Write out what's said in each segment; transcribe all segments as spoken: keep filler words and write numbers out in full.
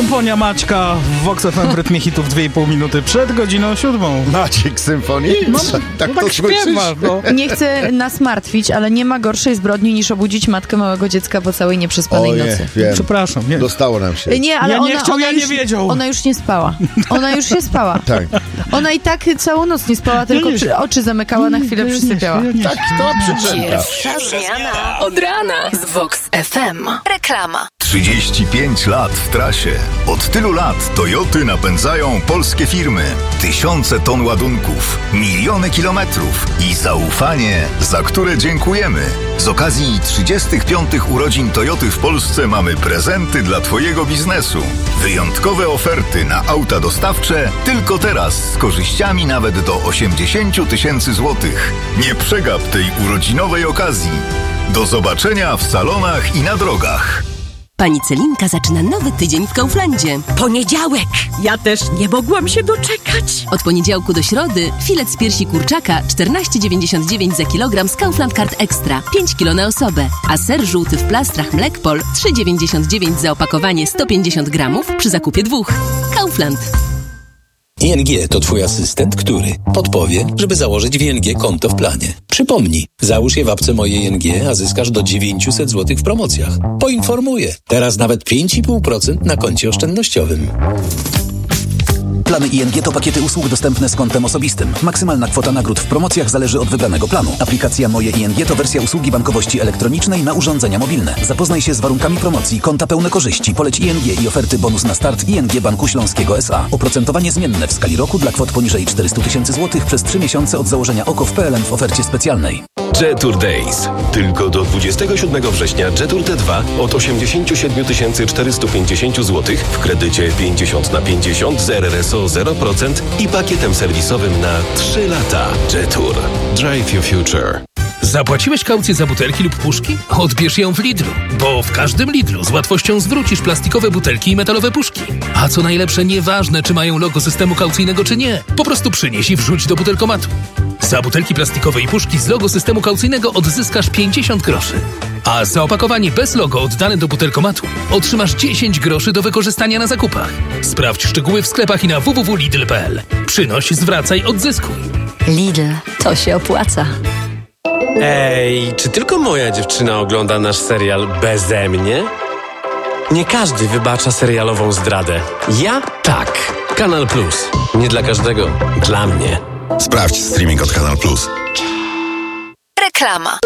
Symfonia Maćka w Vox F M w rytmie hitów dwie i pół minuty przed godziną siódmą. Maciek Symfonii? No, tak no to tak śpiewa, no. Nie chcę nas martwić, ale nie ma gorszej zbrodni niż obudzić matkę małego dziecka po całej nieprzespanej Oje, nocy. wiem. Przepraszam, nie. Dostało nam się. Nie, ale Ja nie ona, chciał, ona ja już, nie wiedział. Ona już nie spała. Ona już nie spała. Tak. Ona i tak całą noc nie spała, tylko nie przy, oczy zamykała, na chwilę przysypiała. Tak, to przyczepka. Pierwsza zmiana od rana z Vox F M. Reklama. trzydzieści pięć lat w trasie. Od tylu lat Toyoty napędzają polskie firmy. Tysiące ton ładunków, miliony kilometrów i zaufanie, za które dziękujemy. Z okazji trzydziestych piątych urodzin Toyoty w Polsce mamy prezenty dla Twojego biznesu. Wyjątkowe oferty na auta dostawcze tylko teraz z korzyściami nawet do osiemdziesiąt tysięcy złotych. Nie przegap tej urodzinowej okazji. Do zobaczenia w salonach i na drogach. Pani Celinka zaczyna nowy tydzień w Kauflandzie. Poniedziałek! Ja też nie mogłam się doczekać. Od poniedziałku do środy filet z piersi kurczaka czternaście dziewięćdziesiąt dziewięć za kilogram z Kaufland Card Extra, pięć kilo na osobę. A ser żółty w plastrach Mlekpol trzy dziewięćdziesiąt dziewięć za opakowanie sto pięćdziesiąt gramów przy zakupie dwóch. Kaufland. I N G to Twój asystent, który podpowie, żeby założyć w I N G konto w planie. Przypomnij, załóż je w apce Moje I N G, a zyskasz do dziewięćset złotych w promocjach. Poinformuję. Teraz nawet pięć i pół procent na koncie oszczędnościowym. Plany I N G to pakiety usług dostępne z kontem osobistym. Maksymalna kwota nagród w promocjach zależy od wybranego planu. Aplikacja Moje I N G to wersja usługi bankowości elektronicznej na urządzenia mobilne. Zapoznaj się z warunkami promocji, konta pełne korzyści, poleć I N G i oferty bonus na start I N G Banku Śląskiego S A. Oprocentowanie zmienne w skali roku dla kwot poniżej czterysta tysięcy złotych przez trzy miesiące od założenia O K O w P L N w ofercie specjalnej. Jetour Days. Tylko do dwudziestego siódmego września Jetour T dwa od osiemdziesiąt siedem tysięcy czterysta pięćdziesiąt złotych w kredycie pięćdziesiąt na pięćdziesiąt z R R S O zero procent i pakietem serwisowym na trzy lata. Jetour. Drive your future. Zapłaciłeś kaucję za butelki lub puszki? Odbierz ją w Lidlu, bo w każdym Lidlu z łatwością zwrócisz plastikowe butelki i metalowe puszki. A co najlepsze, nieważne czy mają logo systemu kaucyjnego czy nie, po prostu przynieś i wrzuć do butelkomatu. Za butelki plastikowe i puszki z logo systemu kaucyjnego odzyskasz pięćdziesiąt groszy. A za opakowanie bez logo oddane do butelkomatu otrzymasz dziesięć groszy do wykorzystania na zakupach. Sprawdź szczegóły w sklepach i na w w w kropka lidl kropka p l. Przynoś, zwracaj, odzyskuj. Lidl, to się opłaca. Ej, czy tylko moja dziewczyna ogląda nasz serial beze mnie? Nie każdy wybacza serialową zdradę. Ja tak. Kanal Plus. Nie dla każdego, dla mnie. Sprawdź streaming od Kanal Plus. Reklama.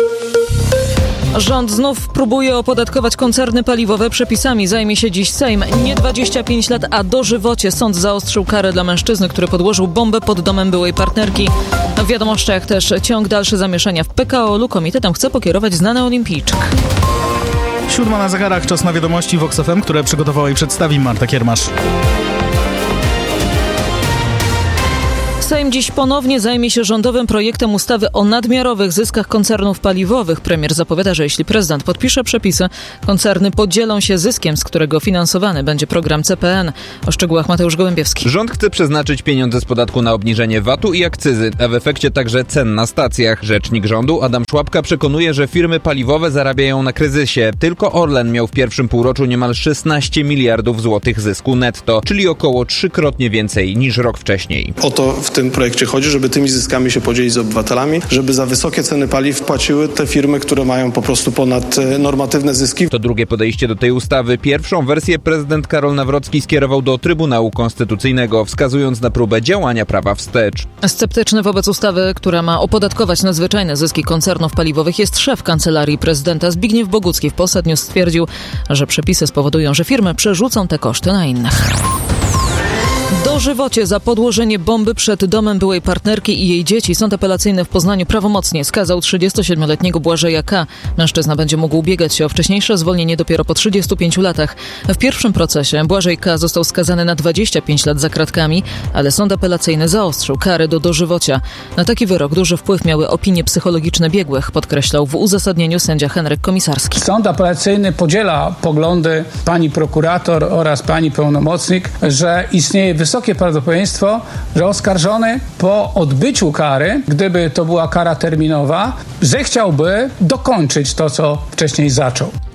Rząd znów próbuje opodatkować koncerny paliwowe. Przepisami zajmie się dziś Sejm. Nie dwadzieścia pięć lat, a dożywocie. Sąd zaostrzył karę dla mężczyzny, który podłożył bombę pod domem byłej partnerki. W wiadomościach też ciąg dalszy zamieszania w P K O-lu. Komitetem chce pokierować znany olimpijczyk. Siódma na zegarach, czas na wiadomości Vox F M, które przygotowała i przedstawi Marta Kiermasz. Sejm dziś ponownie zajmie się rządowym projektem ustawy o nadmiarowych zyskach koncernów paliwowych. Premier zapowiada, że jeśli prezydent podpisze przepisy, koncerny podzielą się zyskiem, z którego finansowany będzie program C P N. O szczegółach Mateusz Gołębiewski. Rząd chce przeznaczyć pieniądze z podatku na obniżenie V A T u i akcyzy, a w efekcie także cen na stacjach. Rzecznik rządu Adam Szłapka przekonuje, że firmy paliwowe zarabiają na kryzysie. Tylko Orlen miał w pierwszym półroczu niemal szesnaście miliardów złotych zysku netto, czyli około trzykrotnie więcej niż rok wcześniej. O to w tym projekcie chodzi, żeby tymi zyskami się podzielić z obywatelami, żeby za wysokie ceny paliw płaciły te firmy, które mają po prostu ponad normatywne zyski. To drugie podejście do tej ustawy. Pierwszą wersję prezydent Karol Nawrocki skierował do Trybunału Konstytucyjnego, wskazując na próbę działania prawa wstecz. Sceptyczny wobec ustawy, która ma opodatkować nadzwyczajne zyski koncernów paliwowych, jest szef Kancelarii Prezydenta Zbigniew Bogucki. W Posedniu stwierdził, że przepisy spowodują, że firmy przerzucą te koszty na innych. Dożywocie za podłożenie bomby przed domem byłej partnerki i jej dzieci. Sąd apelacyjny w Poznaniu prawomocnie skazał trzydziestosiedmioletniego Błażeja K. Mężczyzna będzie mógł ubiegać się o wcześniejsze zwolnienie dopiero po trzydziestu pięciu latach. W pierwszym procesie Błażej K. został skazany na dwadzieścia pięć lat za kratkami, ale sąd apelacyjny zaostrzył karę do dożywocia. Na taki wyrok duży wpływ miały opinie psychologiczne biegłych, podkreślał w uzasadnieniu sędzia Henryk Komisarski. Sąd apelacyjny podziela poglądy pani prokurator oraz pani pełnomocnik, że istnieje wysokie prawdopodobieństwo, że oskarżony po odbyciu kary, gdyby to była kara terminowa, zechciałby dokończyć to, co wcześniej zaczął.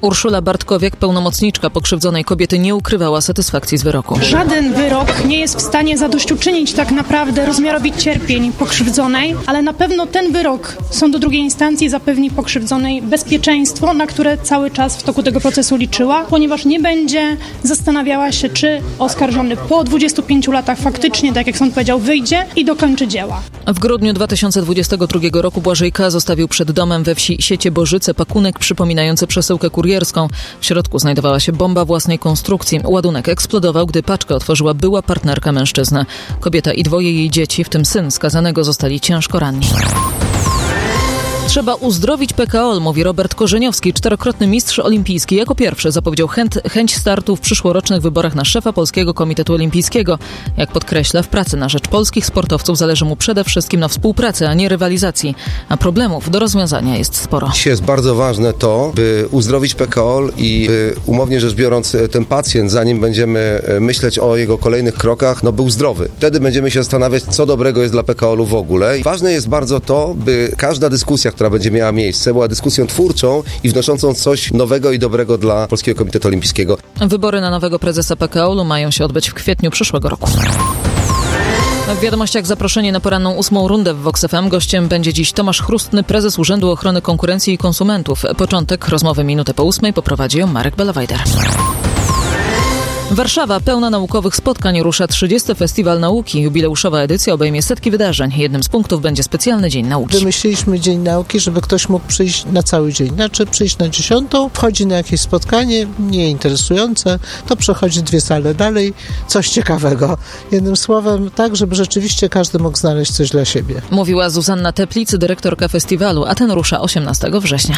Urszula Bartkowiak, pełnomocniczka pokrzywdzonej kobiety, nie ukrywała satysfakcji z wyroku. Żaden wyrok nie jest w stanie zadośćuczynić tak naprawdę rozmiarowi cierpień pokrzywdzonej, ale na pewno ten wyrok sądu drugiej instancji zapewni pokrzywdzonej bezpieczeństwo, na które cały czas w toku tego procesu liczyła, ponieważ nie będzie zastanawiała się, czy oskarżony po dwudziestu pięciu latach faktycznie, tak jak sąd powiedział, wyjdzie i dokończy dzieła. W grudniu dwa tysiące dwudziestego drugiego roku Błażej K. zostawił przed domem we wsi Siecie Bożyce pakunek przypominający przesyłkę kurierską. W środku znajdowała się bomba własnej konstrukcji. Ładunek eksplodował, gdy paczkę otworzyła była partnerka mężczyzny. Kobieta i dwoje jej dzieci, w tym syn skazanego, zostali ciężko ranni. Trzeba uzdrowić P K O L, mówi Robert Korzeniowski, czterokrotny mistrz olimpijski. Jako pierwszy zapowiedział chęć, chęć startu w przyszłorocznych wyborach na szefa Polskiego Komitetu Olimpijskiego. Jak podkreśla, w pracy na rzecz polskich sportowców zależy mu przede wszystkim na współpracy, a nie rywalizacji. A problemów do rozwiązania jest sporo. Dzisiaj jest bardzo ważne to, by uzdrowić P K O L i by, umownie rzecz biorąc, ten pacjent, zanim będziemy myśleć o jego kolejnych krokach, no był zdrowy. Wtedy będziemy się zastanawiać, co dobrego jest dla P K O L-u w ogóle. I ważne jest bardzo to, by każda dyskusja, która będzie miała miejsce, była dyskusją twórczą i wnoszącą coś nowego i dobrego dla Polskiego Komitetu Olimpijskiego. Wybory na nowego prezesa P K O L-u mają się odbyć w kwietniu przyszłego roku. W wiadomościach zaproszenie na poranną ósmą rundę w Vox F M. Gościem będzie dziś Tomasz Chrustny, prezes Urzędu Ochrony Konkurencji i Konsumentów. Początek rozmowy minutę po ósmej poprowadzi ją Marek Belawajder. Warszawa pełna naukowych spotkań, rusza trzydziesty Festiwal Nauki. Jubileuszowa edycja obejmie setki wydarzeń. Jednym z punktów będzie specjalny Dzień Nauki. Wymyśliliśmy Dzień Nauki, żeby ktoś mógł przyjść na cały dzień. Znaczy przyjść na dziesiątą, wchodzi na jakieś spotkanie nieinteresujące, to przechodzi dwie sale dalej, coś ciekawego. Jednym słowem tak, żeby rzeczywiście każdy mógł znaleźć coś dla siebie. Mówiła Zuzanna Teplic, dyrektorka festiwalu, a ten rusza osiemnastego września.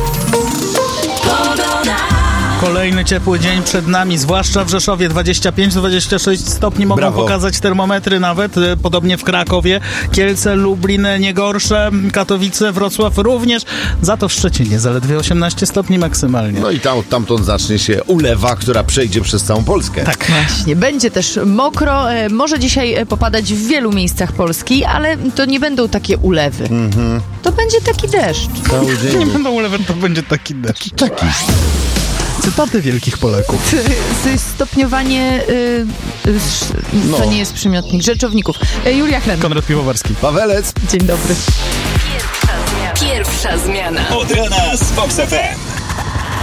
Kolejny ciepły dzień przed nami, zwłaszcza w Rzeszowie. dwadzieścia pięć do dwudziestu sześciu stopni mogą Brawo. pokazać termometry nawet, podobnie w Krakowie. Kielce, Lublin nie gorsze, Katowice, Wrocław również. Za to w Szczecinie zaledwie osiemnaście stopni maksymalnie. No i tam, tamtąd zacznie się ulewa, która przejdzie przez całą Polskę. Tak. Właśnie. Będzie też mokro. Może dzisiaj popadać w wielu miejscach Polski, ale to nie będą takie ulewy. Mhm. To będzie taki deszcz. Cały dzień. Nie będą ulewy, to będzie taki deszcz. Taki. Cytaty wielkich Polaków. To jest stopniowanie, y, y, to No. nie jest przymiotnik, rzeczowników. Y, Julia Chlen. Konrad Piwowarski. Pawelec. Dzień dobry. Pierwsza zmiana. Od rana z Vox F M.